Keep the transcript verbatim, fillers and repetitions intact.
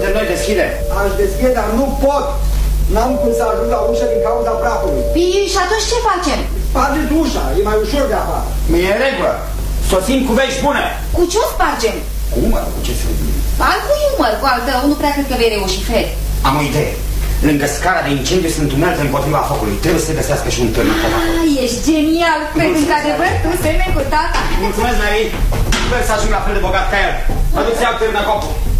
suntem noi, deschide. Aș deschide, dar nu pot. N-am cum să ajung la ușă din cauza prafului. Păi, și atunci ce facem? Spargeți ușa, e mai ușor de afară. E în regulă. Sosim cu vești bune. Cu ce o spargem? Cu umăr, cu ce să zic? Altul e umăr, cu al tău, nu prea cred că vei reuși, Fred. Am o idee. Lângă scara de incendiu sunt unelte împotriva focului. Trebuie să găsească și un târnă cop acolo. Ah, ești genial, Fred, într-adevăr, tu semeni cu tata. Mulțumesc, Mary. Sper să ajung la fel de bogat ca el. Aduți-i al târnă copul.